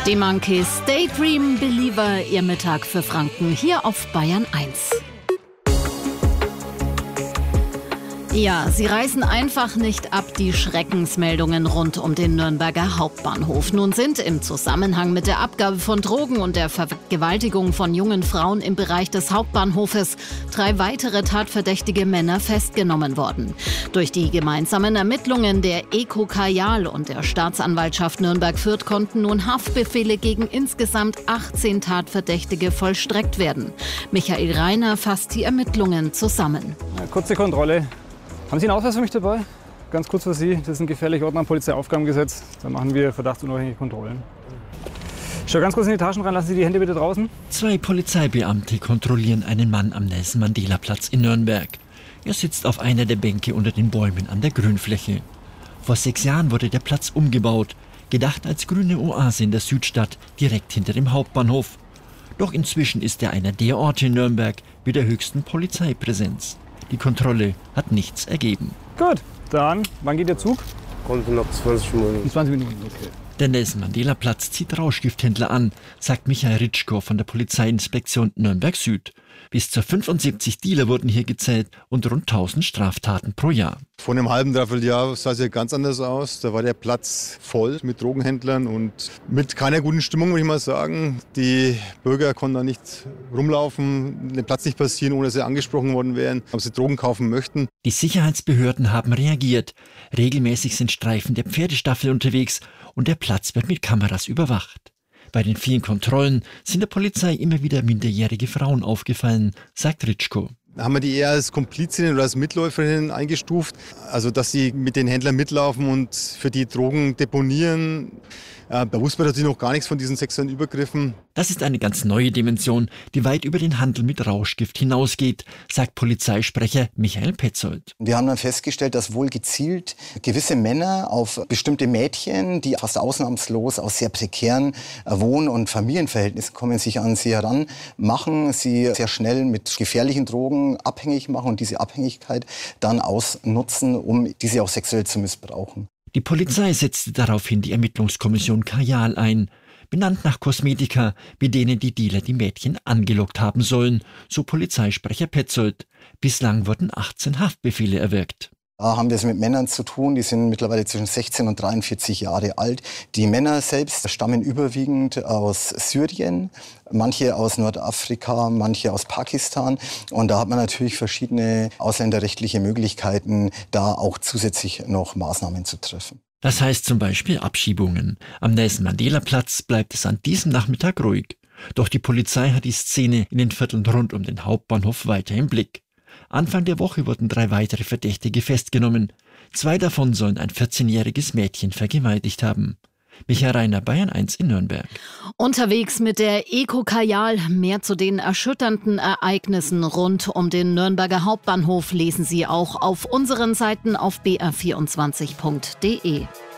Die Monkeys, Daydream Believer, ihr Mittag für Franken hier auf Bayern 1. Ja, sie reißen einfach nicht ab, die Schreckensmeldungen rund um den Nürnberger Hauptbahnhof. Nun sind im Zusammenhang mit der Abgabe von Drogen und der Vergewaltigung von jungen Frauen im Bereich des Hauptbahnhofes 3 weitere tatverdächtige Männer festgenommen worden. Durch die gemeinsamen Ermittlungen der EKO Kajal und der Staatsanwaltschaft Nürnberg-Fürth konnten nun Haftbefehle gegen insgesamt 18 Tatverdächtige vollstreckt werden. Michael Reiner fasst die Ermittlungen zusammen. Kurze Kontrolle. Haben Sie einen Ausweis für mich dabei? Ganz kurz für Sie, das ist ein gefährlicher Ort nach dem Polizeiaufgabengesetz. Da machen wir verdachtsunabhängige Kontrollen. Schau ganz kurz in die Taschen rein, lassen Sie die Hände bitte draußen. 2 Polizeibeamte kontrollieren einen Mann am Nelson-Mandela-Platz in Nürnberg. Er sitzt auf einer der Bänke unter den Bäumen an der Grünfläche. Vor 6 Jahren wurde der Platz umgebaut, gedacht als grüne Oase in der Südstadt, direkt hinter dem Hauptbahnhof. Doch inzwischen ist er einer der Orte in Nürnberg mit der höchsten Polizeipräsenz. Die Kontrolle hat nichts ergeben. Gut, dann, wann geht der Zug? Kommt in 20 Minuten. In 20 Minuten, okay. Der Nelson-Mandela-Platz zieht Rauschgifthändler an, sagt Michael Ritschko von der Polizeiinspektion Nürnberg Süd. Bis zu 75 Dealer wurden hier gezählt und rund 1000 Straftaten pro Jahr. Vor einem halben, dreiviertel Jahr sah es ja ganz anders aus. Da war der Platz voll mit Drogenhändlern und mit keiner guten Stimmung, würde ich mal sagen. Die Bürger konnten da nicht rumlaufen, den Platz nicht passieren, ohne dass sie angesprochen worden wären, ob sie Drogen kaufen möchten. Die Sicherheitsbehörden haben reagiert. Regelmäßig sind Streifen der Pferdestaffel unterwegs und der Platz wird mit Kameras überwacht. Bei den vielen Kontrollen sind der Polizei immer wieder minderjährige Frauen aufgefallen, sagt Ritschko. Haben wir die eher als Komplizinnen oder als Mitläuferinnen eingestuft, also dass sie mit den Händlern mitlaufen und für die Drogen deponieren. Da wusste man natürlich noch gar nichts von diesen sexuellen Übergriffen. Das ist eine ganz neue Dimension, die weit über den Handel mit Rauschgift hinausgeht, sagt Polizeisprecher Michael Petzold. Wir haben dann festgestellt, dass wohl gezielt gewisse Männer auf bestimmte Mädchen, die fast ausnahmslos aus sehr prekären Wohn- und Familienverhältnissen kommen, sich an sie heran, machen, sie sehr schnell mit gefährlichen Drogen abhängig machen und diese Abhängigkeit dann ausnutzen, um diese auch sexuell zu missbrauchen. Die Polizei setzte daraufhin die Ermittlungskommission Kajal ein, benannt nach Kosmetika, mit denen die Dealer die Mädchen angelockt haben sollen, so Polizeisprecher Petzold. Bislang wurden 18 Haftbefehle erwirkt. Da haben wir es mit Männern zu tun, die sind mittlerweile zwischen 16 und 43 Jahre alt. Die Männer selbst stammen überwiegend aus Syrien, manche aus Nordafrika, manche aus Pakistan. Und da hat man natürlich verschiedene ausländerrechtliche Möglichkeiten, da auch zusätzlich noch Maßnahmen zu treffen. Das heißt zum Beispiel Abschiebungen. Am Nelson-Mandela-Platz bleibt es an diesem Nachmittag ruhig. Doch die Polizei hat die Szene in den Vierteln rund um den Hauptbahnhof weiter im Blick. Anfang der Woche wurden 3 weitere Verdächtige festgenommen. 2 davon sollen ein 14-jähriges Mädchen vergewaltigt haben. Michael Reiner, Bayern 1 in Nürnberg. Unterwegs mit der EKO Kajal. Mehr zu den erschütternden Ereignissen rund um den Nürnberger Hauptbahnhof lesen Sie auch auf unseren Seiten auf br24.de.